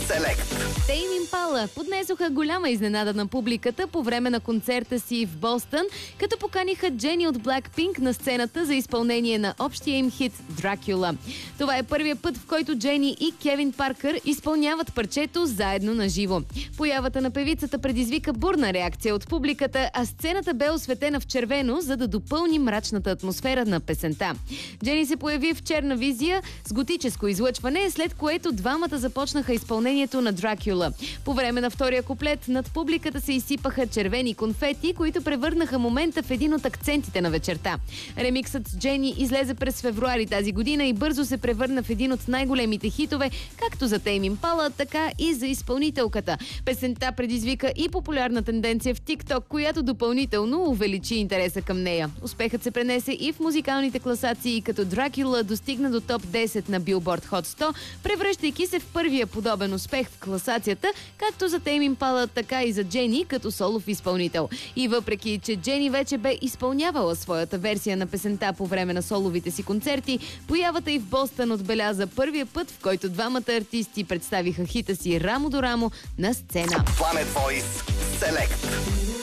Селект. Тейм Импала поднесоха голяма изненада на публиката по време на концерта си в Бостън, като поканиха Джени от Blackpink на сцената за изпълнение на общия им хит «Дракюла». Това е първият път, в който Джени и Кевин Паркър изпълняват парчето заедно на живо. Появата на певицата предизвика бурна реакция от публиката, а сцената бе осветена в червено, за да допълни мрачната атмосфера на песента. Джени се появи в черна визия с готическо излъчване, след което двамата започнаха изпълнението на «Дракюла». По време на втория куплет над публиката се изсипаха червени конфети, които превърнаха момента в един от акцентите на вечерта. Ремиксът с Джени излезе през февруари тази година и бързо се превърна в един от най-големите хитове, както за Тейм Импала, така и за изпълнителката. Песента предизвика и популярна тенденция в TikTok, която допълнително увеличи интереса към нея. Успехът се пренесе и в музикалните класации, като «Дракюла» достигна до топ 10 на Billboard Hot 100, превръщайки се в първия подобен успех в класацията, както за Тейм Импала, така и за Джени като солов изпълнител. И въпреки, че Джени вече бе изпълнявала своята версия на песента по време на соловите си концерти, появата и в Бостън отбеляза първия път, в който двамата артисти представиха хита си рамо до рамо на сцена. Planet Voice Select.